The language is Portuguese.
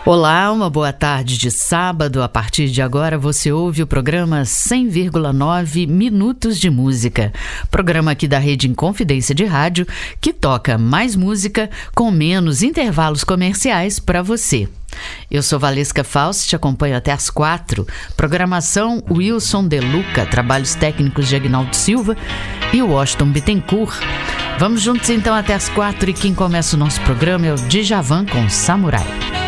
Olá, uma boa tarde de sábado. A partir de agora você ouve o programa 100,9 Minutos de Música. Programa aqui da Rede Inconfidência de Rádio, que toca mais música com menos intervalos comerciais para você. Eu sou Valesca Fausto, te acompanho até às 4. Programação Wilson De Luca, trabalhos técnicos de Agnaldo Silva e Washington Bittencourt. Vamos juntos então até às 4 e quem começa o nosso programa é o Djavan com Samurai.